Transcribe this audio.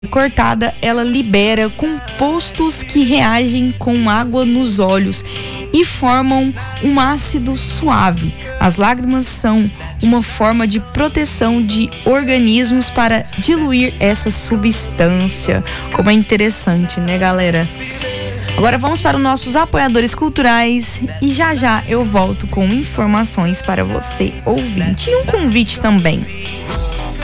cortada, ela libera compostos que reagem com água nos olhos e formam um ácido suave. As lágrimas são uma forma de proteção de organismos para diluir essa substância. Como é interessante, né, galera? Agora vamos para os nossos apoiadores culturais e já eu volto com informações para você, ouvinte, e um convite também.